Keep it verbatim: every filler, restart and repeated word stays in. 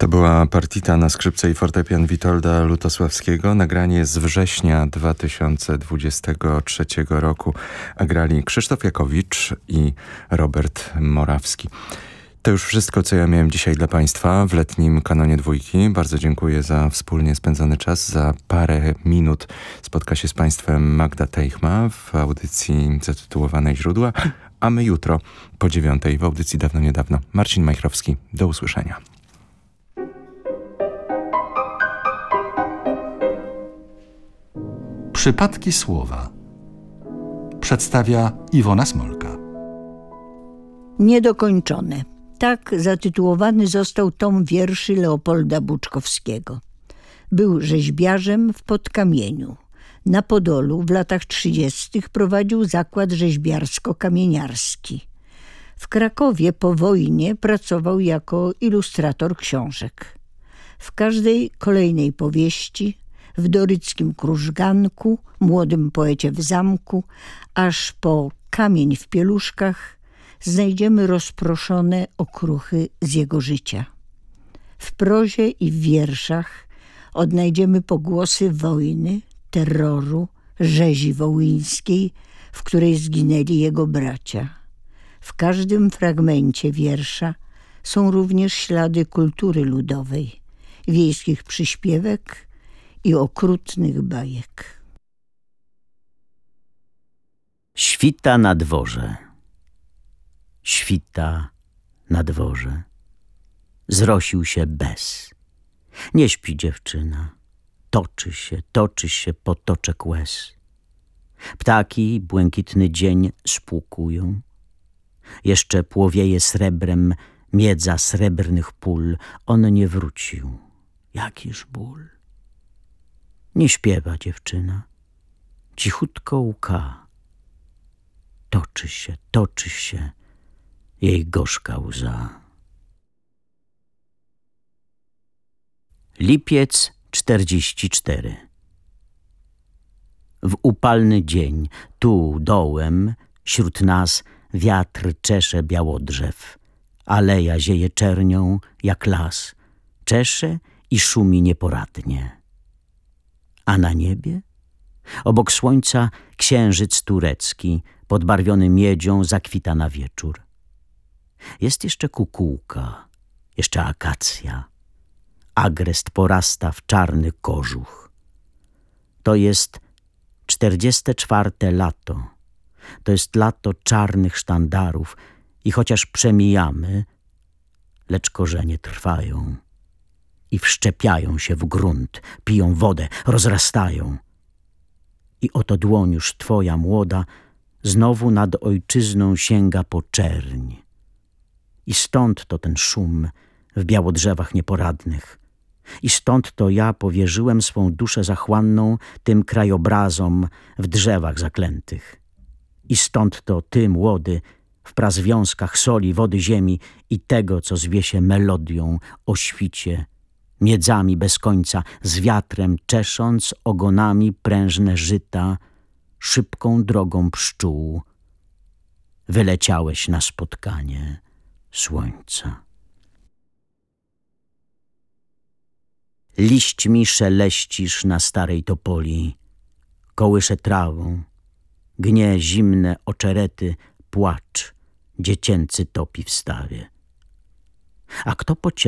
To była partita na skrzypce i fortepian Witolda Lutosławskiego, nagranie z września dwa tysiące dwudziestego trzeciego roku, a grali Krzysztof Jakowicz i Robert Morawski. To już wszystko, co ja miałem dzisiaj dla Państwa w letnim kanonie dwójki. Bardzo dziękuję za wspólnie spędzony czas. Za parę minut spotka się z Państwem Magda Teichma w audycji zatytułowanej Źródła, a my jutro po dziewiątej w audycji Dawno Niedawno. Marcin Majchrowski, do usłyszenia. Przypadki słowa przedstawia Iwona Smolka. Niedokończone. Tak zatytułowany został tom wierszy Leopolda Buczkowskiego. Był rzeźbiarzem w Podkamieniu. Na Podolu w latach trzydziestych prowadził zakład rzeźbiarsko-kamieniarski. W Krakowie po wojnie pracował jako ilustrator książek. W każdej kolejnej powieści, w Doryckim Krużganku, Młodym poecie w zamku, aż po Kamień w pieluszkach, znajdziemy rozproszone okruchy z jego życia. W prozie i w wierszach odnajdziemy pogłosy wojny, terroru, rzezi wołyńskiej, w której zginęli jego bracia. W każdym fragmencie wiersza są również ślady kultury ludowej, wiejskich przyśpiewek i okrutnych bajek. Świta na dworze. Świta na dworze. Zrosił się bez. Nie śpi dziewczyna. Toczy się, toczy się potoczek łez. Ptaki błękitny dzień spłukują. Jeszcze płowieje srebrem miedza srebrnych pól. On nie wrócił. Jakiż ból. Nie śpiewa dziewczyna. Cichutko łka. Toczy się, toczy się jej gorzka łza. Lipiec czterdzieści cztery. W upalny dzień, tu dołem, śród nas wiatr czesze białodrzew. Aleja zieje czernią jak las, czesze i szumi nieporadnie. A na niebie? Obok słońca księżyc turecki, podbarwiony miedzią, zakwita na wieczór. Jest jeszcze kukułka, jeszcze akacja. Agrest porasta w czarny kożuch. To jest czterdzieste czwarte lato. To jest lato czarnych sztandarów i chociaż przemijamy, lecz korzenie trwają i wszczepiają się w grunt, piją wodę, rozrastają. I oto dłoń już twoja młoda znowu nad ojczyzną sięga po czerń. I stąd to ten szum w białodrzewach nieporadnych. I stąd to ja powierzyłem swą duszę zachłanną tym krajobrazom w drzewach zaklętych. I stąd to ty, młody, w prazwiązkach soli, wody ziemi i tego, co zwie się melodią o świcie, miedzami bez końca, z wiatrem czesząc ogonami prężne żyta, szybką drogą pszczół, wyleciałeś na spotkanie słońca. Liśćmi szeleścisz na starej topoli, kołysze trawą, gnie zimne oczerety, płacz dziecięcy topi w stawie. A kto po